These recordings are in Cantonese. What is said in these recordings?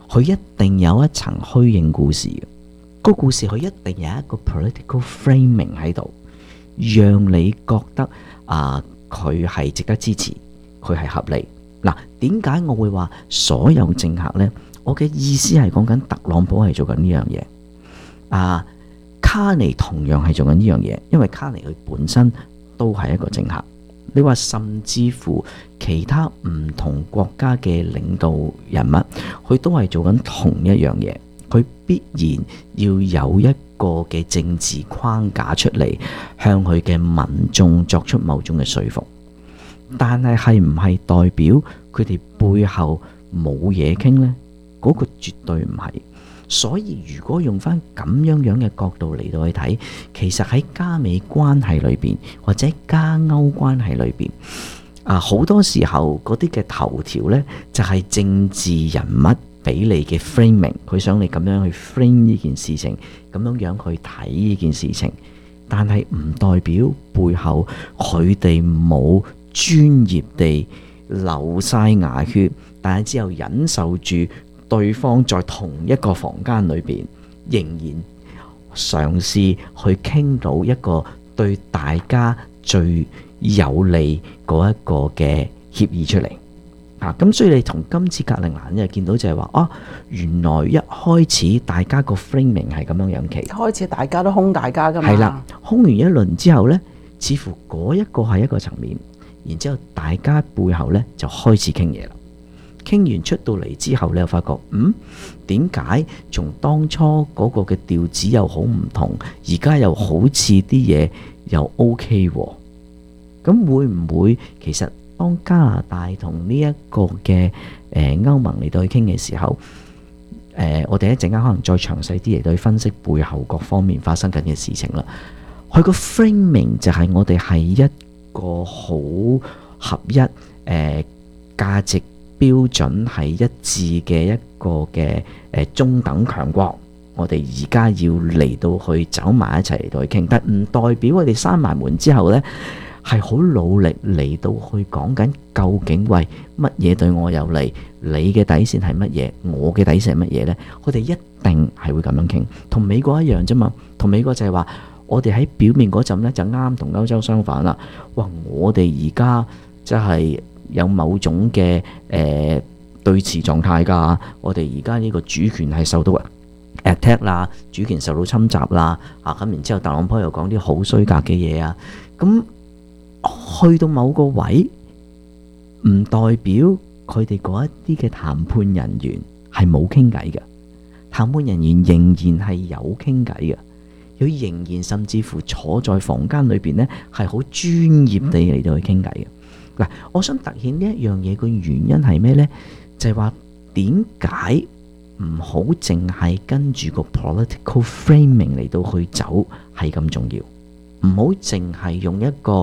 佢一定有一層虛應故事嘅。個故事佢一定有一個 political framing 喺度，讓你覺得佢係值得支持，佢係合理。嗱，點解我會話所有政客呢？我嘅意思係講緊特朗普係做緊呢樣嘢，卡尼同樣係做緊呢樣嘢，因為卡尼佢本身都係一個政客。你話甚至乎其他唔同國家嘅領導人物，佢都係做緊同一樣嘢，佢必然要有一個嘅政治框架出嚟，向佢嘅民眾作出某種嘅說服。但係唔係代表佢哋背後冇嘢傾呢？嗰個絕對唔係。所以如果用翻咁樣嘅角度嚟到去睇，其實喺加美關係裏邊或者加歐關係裏邊，好多時候嗰啲嘅頭條呢，就係政治人物俾你嘅 framing， 佢想你咁樣去 frame 呢件事情，咁樣去睇呢件事情，但係唔代表背後佢哋冇專業地流晒牙血，但係之後忍受住對方在同一個房間裏邊，仍然嘗試去傾到一個對大家最有利嗰一個嘅協議出嚟。咁所以你從今次格陵蘭就見到就係話，原來一開始大家個 framing 係咁樣企， 開始大家都兇大家噶嘛。 係啦，兇完一輪之後呢，似乎嗰一個係一個層面，然之後大家背後呢就開始傾嘢啦。傾完出到嚟之後，你又發覺，點解從當初嗰個嘅調子又好唔同，而家又好似啲嘢又 OK 喎？咁會唔會其實當加拿大同呢一個嘅歐盟嚟到去傾嘅時候，我哋一陣間可能再詳細啲嚟到去分析背後各方面發生緊嘅事情啦。佢個 framing 就係我哋係一個好合一價值標準係一致嘅一個嘅中等強國，我哋而家要嚟到去走埋一齊嚟到去傾，但唔代表我哋閂埋門之後呢係好努力嚟到去講緊究竟喂乜嘢對我有利，你嘅底線係乜嘢，我嘅底線係乜嘢呢？我哋一定係會咁樣傾，同美國一樣啫嘛。同美國就係話，我哋喺表面嗰陣呢就啱同歐洲相反啦。哇！我哋而家即係有某種嘅對峙狀態㗎，我哋而家呢個主權係受到 attack 啦，主權受到侵襲啦，咁然之後特朗普又講啲好衰格嘅嘢啊，咁去到某個位，唔代表佢哋嗰一啲嘅談判人員係冇傾偈嘅，談判人員仍然係有傾偈嘅，佢仍然甚至乎坐在房間裏邊呢係好專業地嚟到去傾偈嘅。嗱，我想突顯呢一樣嘢嘅原因係咩呢？就係話點解唔好淨係跟住個 political framing 嚟到去走係咁重要？唔好淨係用一個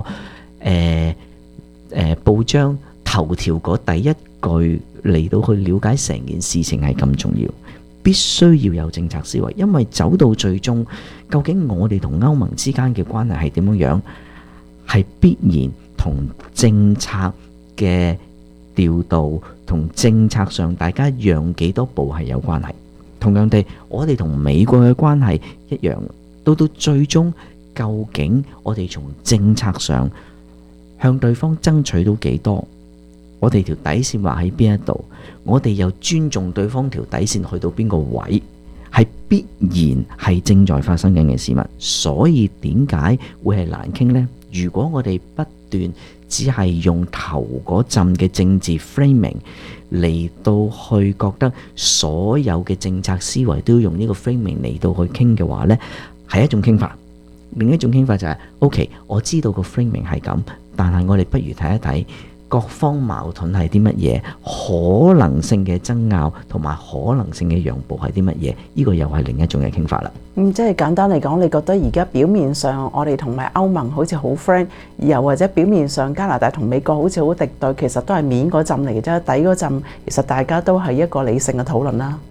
報章頭條嗰第一句嚟到去了解成件事情係咁重要，必須要有政策思維，因為走到最終，究竟我哋同歐盟之間嘅關係係點樣，係必然同政策嘅調度同政策上大家讓幾多步係有關係。同樣地，我哋同美國嘅關係一樣，到最終究竟我哋從政策上向對方爭取到幾多，我哋條底線畫喺邊一度，我哋又尊重對方條底線去到邊個位，係必然係正在發生緊嘅事物。所以點解會係難傾呢？如果我哋不斷只係用頭嗰陣嘅政治 framing 嚟到去覺得所有嘅政策思維都要用呢個 framing 嚟到去傾嘅話呢，係一種傾法。另一種傾法就係OK，我知道個 framing 係咁，但係我哋不如睇一睇各方矛盾係啲乜嘢，可能性嘅爭拗同埋可能性嘅讓步係啲乜嘢，呢個又係另一種嘅傾法啦。 即係簡單嚟講，你覺得而家表面上我哋同埋歐盟好似好 friend， 又或者表面上加拿大同美國好似好敵對，其實都係面嗰陣嚟嘅啫，底嗰陣其實大家都係一個理性嘅討論啦。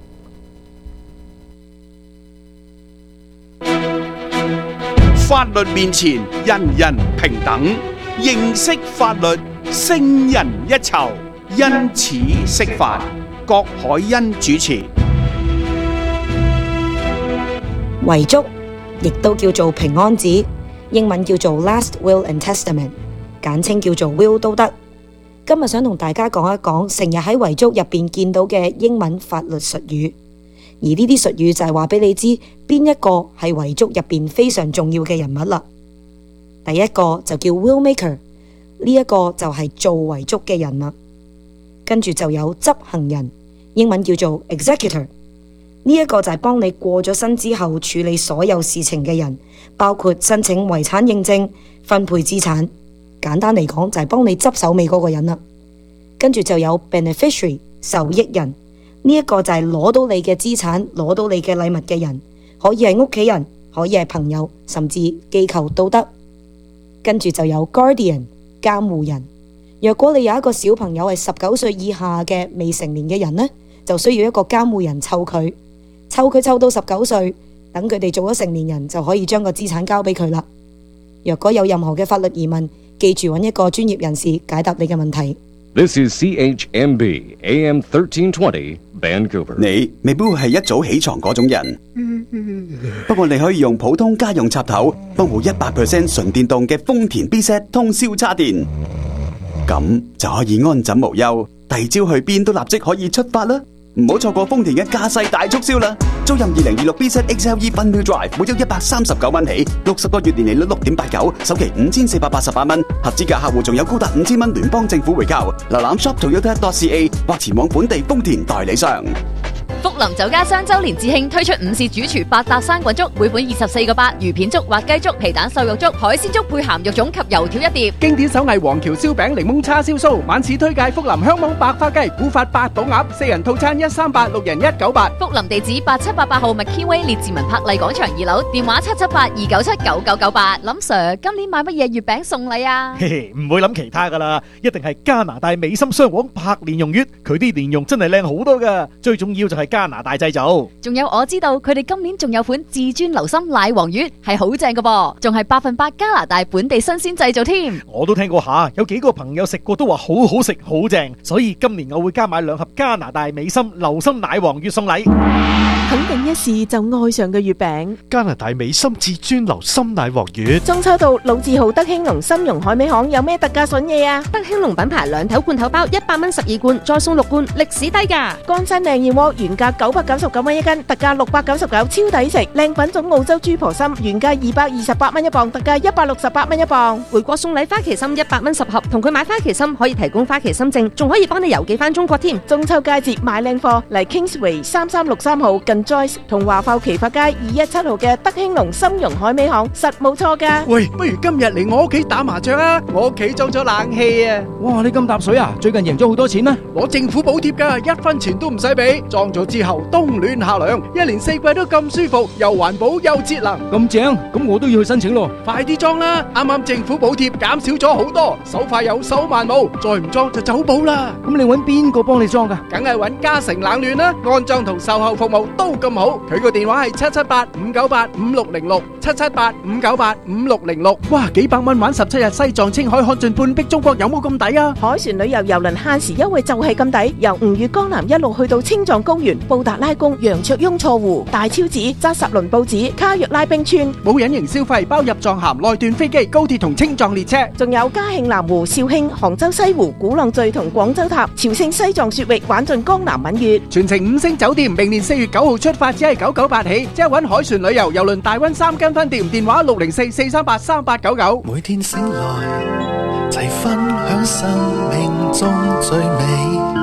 法律面前人人平等，認識法律勝人一籌，因此釋法。郭海恩主持。 遺囑亦都叫做平安紙，英文叫做 Last Will and Testament， 簡稱叫做 Will 都得。今日想同大家講一講成日喺遺囑入邊見到嘅英文法律術語，而呢啲術語就係話俾你知邊一個係遺囑入邊非常重要嘅人物啦。第一個就叫 Will Maker， 呢一個就係做遺囑嘅人啦。跟住就有執行人，英文叫做 Executor， 呢一個就係幫你過咗身之後處理所有事情嘅人，包括申請遺產認證、分配資產。簡單嚟講就係幫你執手尾嗰個人啦。跟住就有 Beneficiary， 受益人，呢一個就係攞到你嘅資產、攞到你嘅禮物嘅人，可以係屋企人，可以係朋友，甚至機構都得。跟住就有 Guardian， 監護人。若果你有一個小朋友係19歲以下嘅未成年嘅人呢，就需要一個監護人湊佢湊到19歲，等佢哋做咗成年人就可以將個資產交俾佢啦。若果有任何嘅法律疑問，記住揾一個專業人士解答你嘅問題。 This is CHMB AM 1320 Vancouver。 你未必會係一早起床嗰種人，不過你可以用普通家用插頭幫部 100% 純電動嘅豐田 B-Set 通宵叉電，咁就可以安枕無憂，第二朝去邊都立即可以出發啦！唔好錯過豐田嘅駕駛大促銷啦！租任2026 B-Set XLE Fun-Wheel Drive， 每周139蚊起，60個月年利率 6.89%， 首期5488蚊，合資格客戶仲有高達5000蚊聯邦政府回購。瀏覽 shop.toyota.ca 或前往本地豐田代理商。 福林酒家雙周年致慶推出午市主廚百搭生滾粥，每本24個8，魚片粥、滑雞粥、皮蛋瘦肉粥、海鮮粥配鹹肉粽及油條一碟。 經典手藝黃橋燒餅、檸檬叉燒酥，晚市推介福林香網白花雞、古法八寶鴨，4人套餐138， 6人198。 福林地址8788號麥堅威列治文柏麗廣場2樓，電話778-297-9998。林 Sir， 今年買乜嘢月餅送禮啊？ 嘿嘿，唔會諗其他噶啦，一定係加拿大美心雙黃柏蓮蓉月，佢啲蓮蓉真係靚好多噶，最重要就係加拿大製造。 仲有我知道佢哋今年仲有款至尊流心奶黃月，係好正噶噃，仲係100%加拿大本地新鮮製造添。 我都聽過下，有幾個朋友食過都話好好食好正，所以今年我會加買2盒加拿大美心流心奶黃月送禮。 肯定一試就愛上嘅月餅， 加拿大美心至尊流心奶黃月。 中秋到老字號德興隆參茸海味行有咩特價筍嘢啊？ 德興隆品牌2頭罐頭包100蚊12罐，再送6罐，歷史低價。 乾身靚燕窩原價999蚊一斤，特價699，超抵食。靚品種澳洲豬婆參原價228蚊一磅，特價168蚊一磅。 回國送禮花旗參100蚊10盒，同佢買花旗參可以提供花旗參證，仲可以幫你郵寄翻中國添。 中秋佳節買靚貨嚟 Kingsway 3363號近 Joyce 同華埠奇發街217號嘅德興隆參茸海味行，實冇錯㗎。 喂，不如今日嚟我屋企打麻雀啊！我屋企裝咗冷氣啊！ 哇，你咁搭水啊？最近贏咗好多錢咩？ 攞政府補貼㗎，1分錢都唔使俾。裝咗之後冬暖夏涼，1年4季都咁舒服，又環保又節能。 咁正，咁我都要去申請咯。 快啲裝啦！啱啱政府補貼減少咗好多，手快有手慢冇，再唔裝就走寶啦。 咁你揾邊個幫你裝㗎？ 梗係揾嘉誠冷暖啦，安裝同售後服務都咁好。佢個電話係778-598-5606 778-598-5606。哇，幾百蚊玩17日西藏青海看盡半壁中國，有冇咁抵啊？ 海船旅遊郵輪限時優惠就係咁抵，由吳越江南一路去到青藏高原、布達拉宮、楊卓雍錯湖、大昭寺、扎什倫布寺、卡約拉冰川， 冇隱形消費，包入藏函、內段飛機、高鐵同青藏列車， 仲有嘉慶南湖、肇慶、杭州西湖、鼓浪嶼同廣州塔、朝聖西藏雪域，玩盡江南閩粵， 全程5星酒店。明年4月9號出發，只係998起，即係揾海船旅遊郵輪大溫3間分店，電話604-438-3899。 每天醒來，齊分享生命中最美。